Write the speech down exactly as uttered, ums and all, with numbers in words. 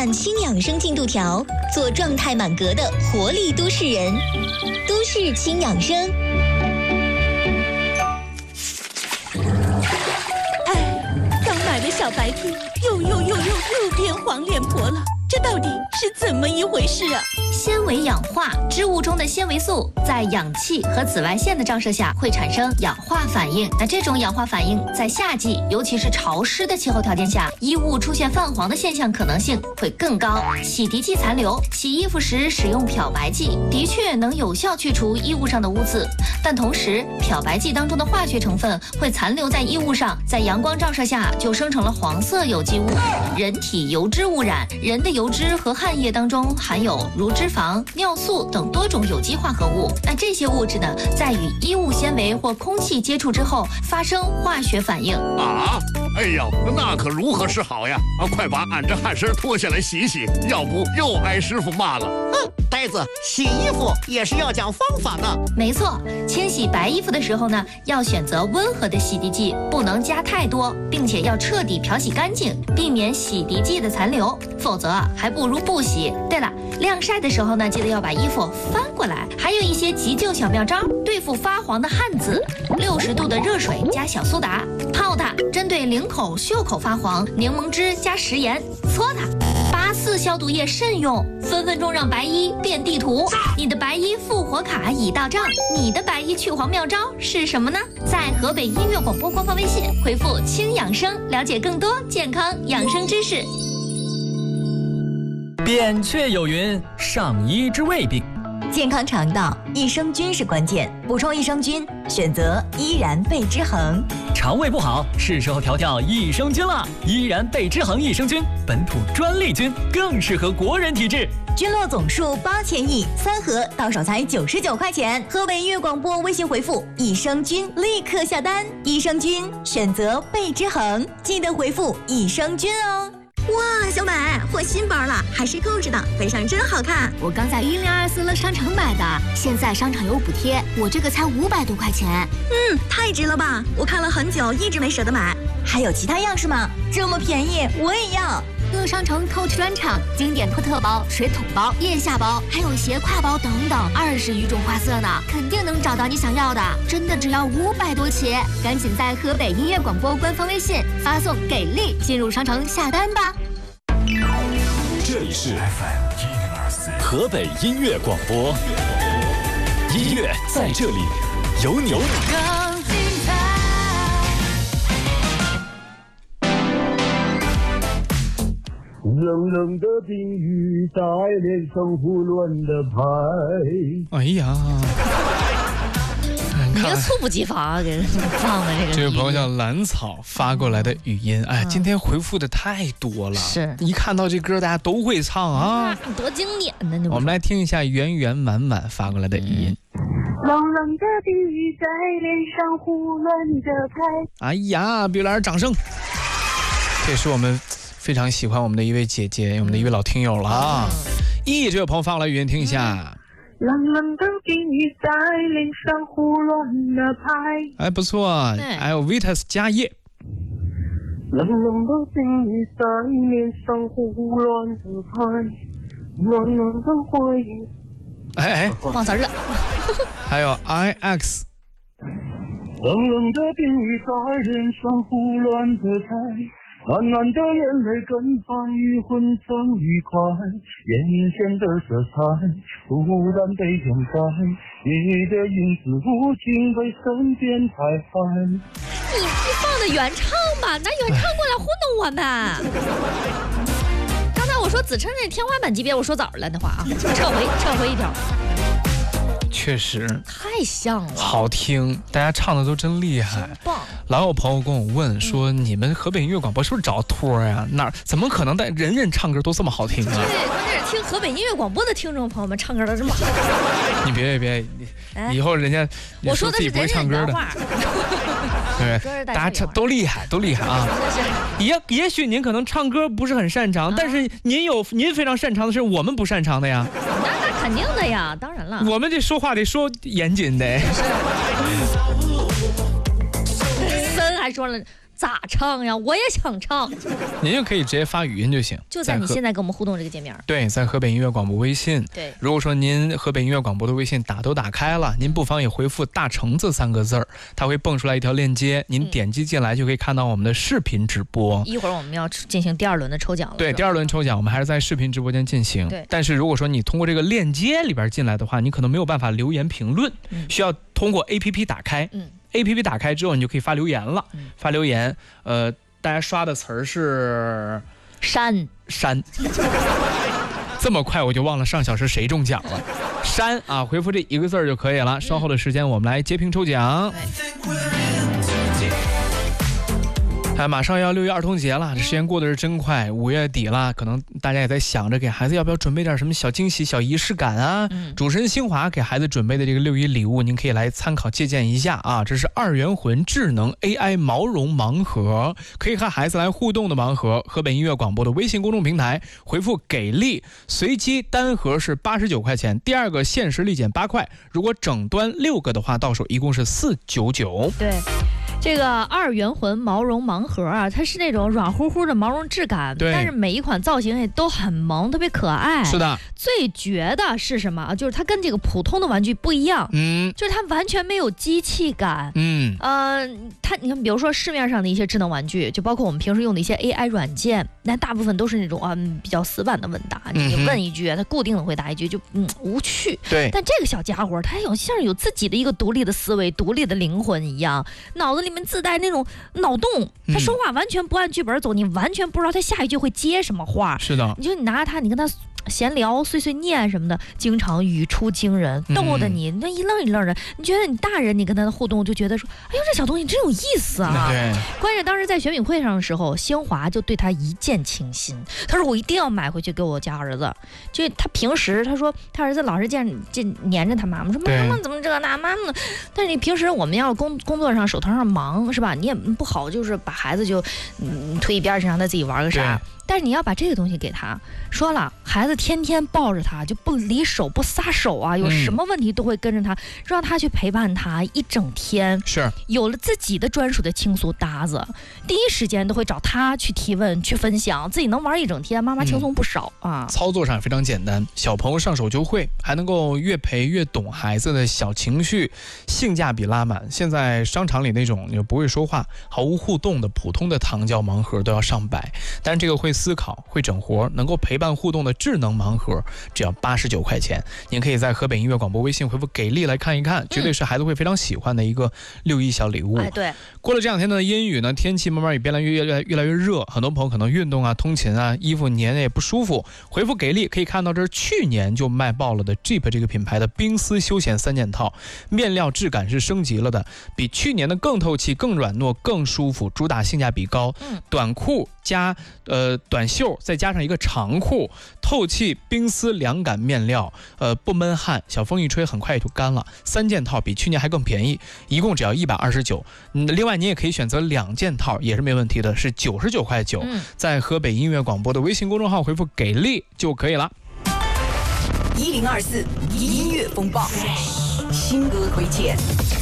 满轻养生进度条，做状态满格的活力都市人。都市轻养生。 哎，刚买的小白 T 又又又又又变黄脸婆了，这到底是怎么一回事啊？ 纤维氧化，织物中的纤维素在氧气和紫外线的照射下会产生氧化反应。那这种氧化反应在夏季，尤其是潮湿的气候条件下，衣物出现泛黄的现象可能性会更高。洗涤剂残留，洗衣服时使用漂白剂，的确能有效去除衣物上的污渍，但同时漂白剂当中的化学成分会残留在衣物上，在阳光照射下就生成了黄色有机物。人体油脂污染，人的油脂和汗液当中含有如脂肪、尿素等多种有机化合物。那这些物质呢，在与衣物纤维或空气接触之后发生化学反应。 啊，哎呀，那可如何是好呀？啊，快把俺这汗衫脱下来洗洗，要不又挨师傅骂了。 哼，呆子，洗衣服也是要讲方法的。 没错，清洗白衣服的时候呢，要选择温和的洗涤剂，不能加太多，并且要彻底漂洗干净，避免洗涤剂的残留，否则啊，还不如不洗。对了，晾晒的时候呢，记得要把衣服翻过来。还有一些急救小妙招，对付发黄的汗渍，六十度的热水加小苏打泡它；针对领口、袖口发黄，柠檬汁加食盐搓它。八四消毒液慎用，分分钟让白衣变地图。你的白衣复活卡已到账，你的白衣去黄妙招是什么呢？在河北音乐广播官方微信回复“轻养生”，了解更多健康养生知识。 扁鹊有云：上医之未病。 健康肠道，益生菌是关键，补充益生菌，选择依然贝之恒。 肠胃不好，是时候调调益生菌了。依然贝之恒益生菌，本土专利菌，更适合国人体质。 菌落总数八千亿，三盒到手才九十九块钱。河北音乐广播微信回复益生菌，立刻下单。益生菌选择贝之恒，记得回复益生菌哦。哇，小美换新包了，还是购置的，配上真好看。 我刚在一零二四乐商城买的，现在商场有补贴，我这个才五百多块钱。 嗯，太值了吧！我看了很久，一直没舍得买。还有其他样式吗？这么便宜，我也要。 乐商城 Coach 专场，经典托特包、水桶包、腋下包，还有斜挎包等等，二十余种花色呢，肯定能找到你想要的。真的只要五百多起，赶紧在河北音乐广播官方微信发送“给力”进入商城下单吧。 这里是 F M 一零二四河北音乐广播，音乐在这里，有你。 冷冷的冰雨在脸上胡乱的拍。 哎呀， 你这猝不及防给放的这个。 这位朋友叫兰草发过来的语音，哎，今天回复的太多了， 是一看到这歌大家都会唱啊， 多经典呢！ 我们来听一下圆圆满满发过来的语音。 冷冷的冰雨在脸上胡乱的拍。 哎呀，别来点掌声！这是我们非常喜欢我们的一位姐姐，我们的一位老听友了啊！咦、嗯，这位朋友发过来语音，听一下。 冷冷的冰雨在脸上胡乱的拍。 哎，不错，还有 Vitas 家业。 冷冷的冰雨在脸上胡乱的拍，暖暖的回忆。 哎哎， 忘词了。 还有 I X。 冷冷的冰雨在脸上胡乱的拍。暖暖的眼泪跟风雨混成愉快，眼前的色彩突然被掩盖，你的影子无情在身边徘徊。 你你放的原唱吧，拿原唱过来糊弄我们。刚才我说子琛那天花板级别，我说早了那话啊，撤回撤回一条。 确实太像了， 好听，大家唱的都真厉害， 真棒。 老有朋友跟我问说，嗯、你们河北音乐广播是不是找托呀？哪儿怎么可能？但人人唱歌都这么好听啊？ 对，关键是听河北音乐广播的听众朋友们唱歌都这么好。 你别别别， 哎、 以后人家我说的是人人的话。 对，大家唱都厉害，都厉害啊！也也许您可能唱歌不是很擅长，啊、但是您有您非常擅长的是我们不擅长的呀。 那那肯定的呀，当然了。 我们这说话得说严谨的。 森还说了， 咋唱呀？我也想唱。 您就可以直接发语音就行， 就在你现在跟我们互动这个界面。 对，在河北音乐广播微信。 对， 如果说您河北音乐广播的微信打都打开了，您不妨也回复大橙子三个字儿，它会蹦出来一条链接，您点击进来就可以看到我们的视频直播。 一会儿我们要进行第二轮的抽奖了。 对，第二轮抽奖我们还是在视频直播间进行。 对， 但是如果说你通过这个链接里边进来的话，你可能没有办法留言评论，嗯、需要通过 A P P 打开。嗯 A P P 打开之后，你就可以发留言了。嗯、发留言，呃，大家刷的词儿是删删。这么快我就忘了上小时谁中奖了。删啊，回复这一个字儿就可以了。稍后的时间我们来截屏抽奖。哎，马上要六一儿童节了，这时间过得是真快，五月底了，可能大家也在想着给孩子要不要准备点什么小惊喜、小仪式感啊。嗯、主持人新华给孩子准备的这个六一礼物，您可以来参考借鉴一下啊。这是二元魂智能 A I 毛绒盲盒，可以和孩子来互动的盲盒。河北音乐广播的微信公众平台回复“给力”，随机单盒是八十九块钱，第二个限时立减八块，如果整端六个的话，到手一共是四九九。 对。这个二元魂毛绒盲盒啊，它是那种软乎乎的毛绒质感，但是每一款造型也都很萌，特别可爱。 是的， 最绝的是什么？就是它跟这个普通的玩具不一样，嗯，就是它完全没有机器感，嗯，呃，它你看，比如说市面上的一些智能玩具，就包括我们平时用的一些 A I 软件，那大部分都是那种啊比较死板的问答，你问一句，它固定的回答一句，就嗯无趣。 对， 但这个小家伙，它有像有自己的一个独立的思维、独立的灵魂一样，脑子里。你们自带那种脑洞，他说话完全不按剧本走，你完全不知道他下一句会接什么话。 是的， 你就你拿着他，你跟他闲聊、碎碎念什么的，经常语出惊人，逗得你那一愣一愣的。你觉得你大人，你跟他的互动就觉得说，哎呦，这小东西真有意思啊！ 对。 关键当时在选品会上的时候，新华就对他一见倾心，他说我一定要买回去给我家儿子。就他平时他说他儿子老是见见黏着他妈妈，说妈妈怎么这那妈妈呢？但是你平时我们要工工作上手头上忙是吧？你也不好就是把孩子就嗯推一边去让他自己玩个啥。但是你要把这个东西给他说了，孩子天天抱着他就不离手不撒手啊，有什么问题都会跟着他，嗯、让他去陪伴他一整天。 是有了自己的专属的倾诉搭子，第一时间都会找他去提问去分享，自己能玩一整天，妈妈轻松不少、嗯、啊。 操作上非常简单，小朋友上手就会，还能够越陪越懂孩子的小情绪，性价比拉满。现在商场里那种就不会说话、毫无互动的普通的糖胶盲盒都要上百，但是这个会思考、会整活、能够陪伴互动的智能盲盒，只要八十九块钱。您可以在河北音乐广播微信回复“给力”来看一看，绝对是孩子会非常喜欢的一个六一小礼物。 哎，对。 过了这两天的阴雨呢，天气慢慢也变得越越来越来越热，很多朋友可能运动啊、通勤啊，衣服粘也不舒服。回复“给力”可以看到，这是去年就卖爆了的 Jeep 这个品牌的冰丝休闲三件套，面料质感是升级了的，比去年的更透气、更软糯、更舒服，主打性价比高。嗯，短裤加呃短袖，再加上一个长裤，透气冰丝凉感面料，呃不闷汗，小风一吹很快也就干了。三件套比去年还更便宜，一共只要一百二十九。嗯，另外你也可以选择两件套，也是没问题的，是九十九块九。嗯，在河北音乐广播的微信公众号回复“给力”就可以了。 一零二四音乐风暴，新歌推荐。